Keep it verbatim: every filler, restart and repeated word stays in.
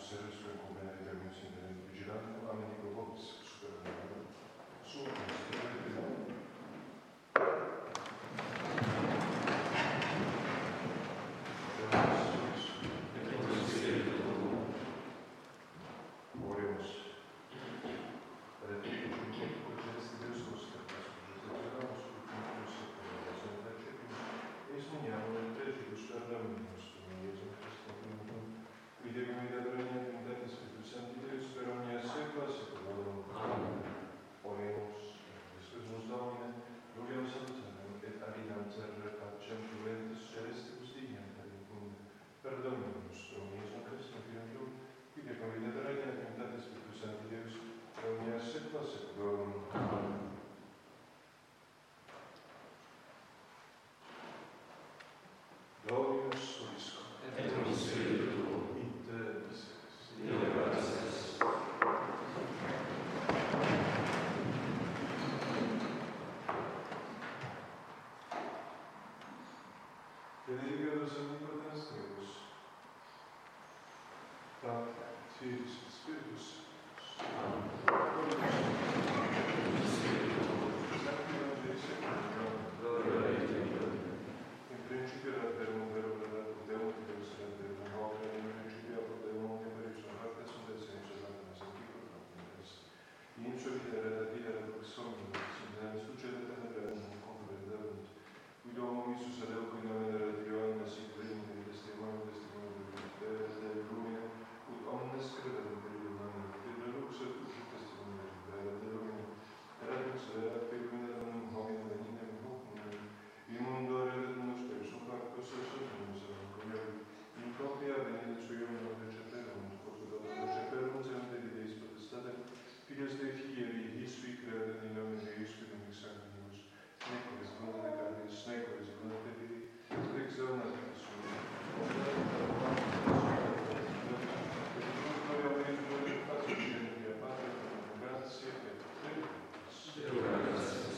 Benedicatus omnipotens Deus, Pater, Filius et Spiritus Sanctus. In principio era per un vero verdad Deum, Deus era Deum, hoc in principio apud Deum, che per il suo parte sunt essere celata, ma sentico proprio in suo vita era vita era persona, si succede per la conferenza, qui l'uomo Iisus ad Deo, qui nome della Dio, ma si prende il testimonio, il testimonio del lumine, ut omnes credere per il umano, che la lux è il testimonio del lumine, era lux, era per il lumine non homine, venire in hoc, il mondo era del nostro, su quanto se sono, in propria venire su io non receperum, cosa da receperum, se non devi potestate, filios Dei figli, his sui created in